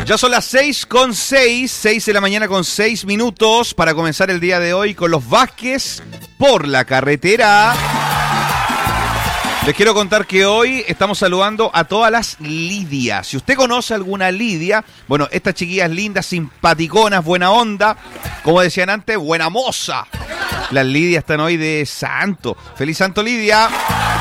Ya son las 6 de la mañana con 6 minutos para comenzar el día de hoy con los Vázquez por la carretera. Les quiero contar que hoy estamos saludando a todas las Lidias. Si usted conoce alguna Lidia, bueno, estas chiquillas lindas, simpaticonas, buena onda, como decían antes, buena moza. Las Lidias están hoy de santo. ¡Feliz santo, Lidia!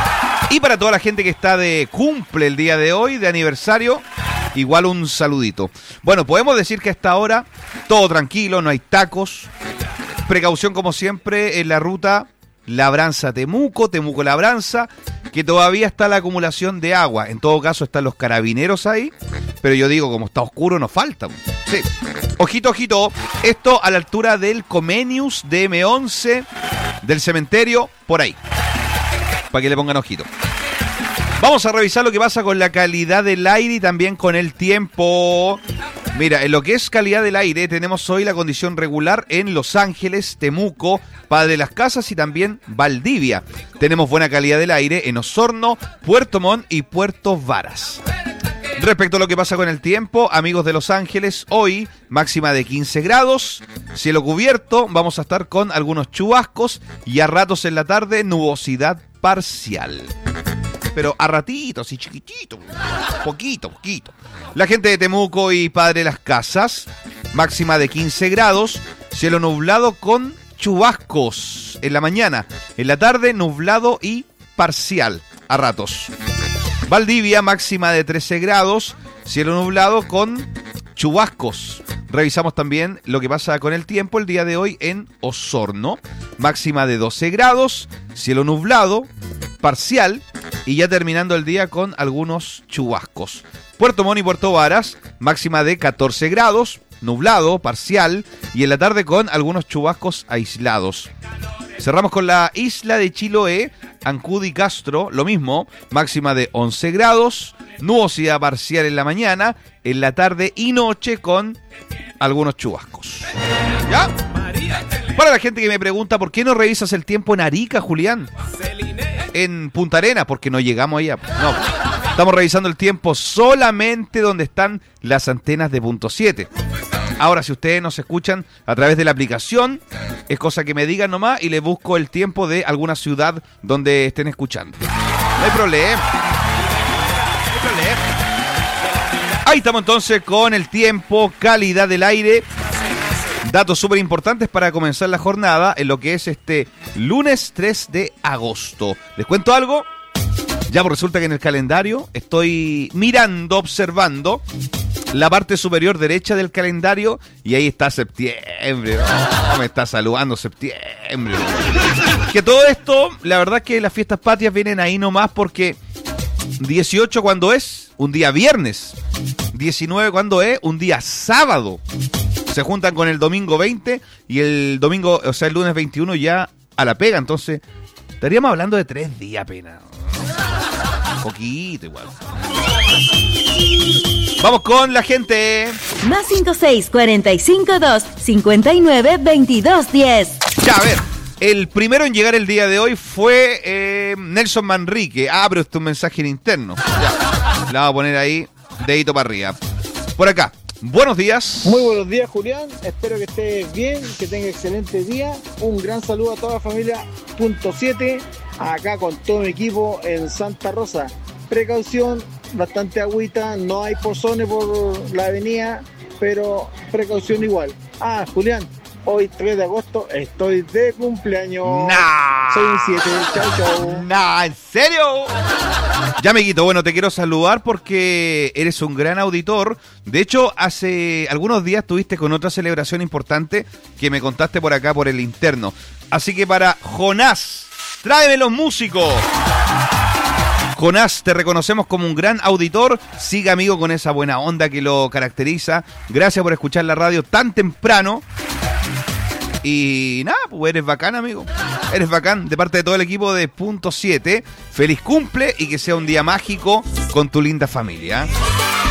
Y para toda la gente que está de cumple el día de hoy, de aniversario, igual un saludito. Bueno, podemos decir que hasta ahora todo tranquilo, no hay tacos. Precaución como siempre en la ruta Labranza-Temuco, Temuco-Labranza, que todavía está la acumulación de agua. En todo caso están los carabineros ahí, pero yo digo, como está oscuro, nos falta. Sí. Ojito, ojito. Esto a la altura del Comenius de M11, del cementerio, por ahí. Para que le pongan ojito. Vamos a revisar lo que pasa con la calidad del aire y también con el tiempo. Mira, en lo que es calidad del aire, tenemos hoy la condición regular en Los Ángeles, Temuco, Padre Las Casas y también Valdivia. Tenemos buena calidad del aire en Osorno, Puerto Montt y Puerto Varas. Respecto a lo que pasa con el tiempo, amigos de Los Ángeles, hoy máxima de 15 grados, cielo cubierto, vamos a estar con algunos chubascos y a ratos en la tarde nubosidad parcial. Pero a ratitos y chiquitito, poquito. La gente de Temuco y Padre Las Casas, máxima de 15 grados, cielo nublado con chubascos en la mañana, en la tarde nublado y parcial, a ratos. Valdivia, máxima de 13 grados, cielo nublado con chubascos. Revisamos también lo que pasa con el tiempo el día de hoy en Osorno, máxima de 12 grados, cielo nublado, parcial y ya terminando el día con algunos chubascos. Puerto Montt y Puerto Varas, máxima de 14 grados, nublado, parcial y en la tarde con algunos chubascos aislados. Cerramos con la isla de Chiloé, Ancud y Castro, lo mismo, máxima de 11 grados, nubosidad parcial en la mañana, en la tarde y noche con algunos chubascos. ¿Ya? Para la gente que me pregunta, ¿por qué no revisas el tiempo en Arica, Julián? En Punta Arenas, porque no llegamos allá. No, estamos revisando el tiempo solamente donde están las antenas de punto 7. Ahora, si ustedes nos escuchan a través de la aplicación, es cosa que me digan nomás y les busco el tiempo de alguna ciudad donde estén escuchando. No hay problema. Ahí estamos entonces con el tiempo, calidad del aire. Datos súper importantes para comenzar la jornada en lo que es este lunes 3 de agosto. ¿Les cuento algo? Ya pues resulta que en el calendario estoy mirando, observando la parte superior derecha del calendario y ahí está septiembre. Oh, me está saludando septiembre. Que todo esto, la verdad es que las fiestas patrias vienen ahí nomás porque 18 cuando es, un día viernes. 19 cuando es, un día sábado. Se juntan con el domingo 20 y el domingo, o sea, el lunes 21 ya a la pega. Entonces, estaríamos hablando de 3 días apenas. Poquito igual. Vamos con la gente. Más 56452592210. Ya, a ver. El primero en llegar el día de hoy fue Nelson Manrique. Ah, pero esto es un mensaje en interno. Ya. La vamos a poner ahí, dedito para arriba. Por acá. Buenos días. Muy buenos días, Julián. Espero que estés bien, que tenga excelente día. Un gran saludo a toda la familia Punto 7, acá con todo mi equipo en Santa Rosa. Precaución, bastante agüita, no hay pozones por la avenida, pero precaución igual. Ah, Julián, hoy 3 de agosto estoy de cumpleaños. Nah. Soy un 7, chau. Nah, ¿en serio? Ya, amiguito, bueno, te quiero saludar porque eres un gran auditor. De hecho, hace algunos días estuviste con otra celebración importante que me contaste por acá por el interno. Así que para Jonás, tráeme los músicos. Jonás, te reconocemos como un gran auditor. Siga, amigo, con esa buena onda que lo caracteriza. Gracias por escuchar la radio tan temprano. Y nada, pues eres bacán, amigo. Eres bacán. De parte de todo el equipo de Punto 7, feliz cumple y que sea un día mágico con tu linda familia.